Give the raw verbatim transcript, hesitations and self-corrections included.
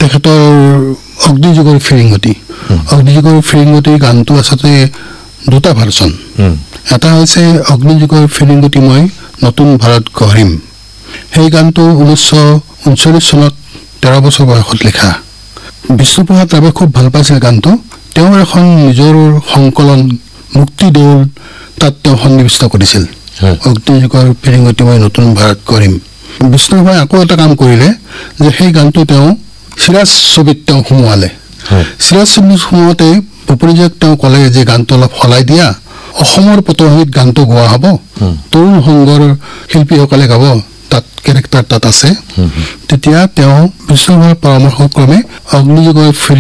তেখেতৰ অগ্নিযুগৰ ফিৰিংগতি অগ্নিযুগৰ ফিৰিংগতি গানটো আচলতে দুটা ভাৰ্চন এটা হৈছে অগ্নিযুগৰ ফিৰিংগতি মই নতুন ভাৰত গঢ়িম সেই গানটো ঊনৈছশ ঊনচল্লিছ চনত তেৰ বছৰ বয়সত লিখা বিষ্ণুপ্ৰসাদ ৰাৱে খুব ভাল পাইছিল গানটো তেওঁৰ এখন নিজৰ সংকলন মুক্তি দৌল তাত তেওঁ সন্নিৱিষ্ট কৰিছিল অগ্নিযুগৰ ফিৰিংগতি মই নতুন ভাৰত গঢ়িম বিষ্ণুপ্ৰসাদে আকৌ এটা কাম কৰিলে যে সেই গানটো তেওঁ সিৰাজ ছবিত তেওঁ সোমোৱালে সিৰাজ ছবিত সোমোৱাতে ভূপেনজীক তেওঁ ক'লে যে গানটো অলপ সলাই দিয়া অসমৰ পটভূমিত গানটো গোৱা হ'ব তৰুণ সংঘৰ শিল্পীসকলে গাব তাত কেৰেক্টাৰ তাত আছে তেতিয়া তেওঁ বিষ্ণুপ্ৰসাদৰ পৰামৰ্শক্ৰমে অগ্নিযুগৰ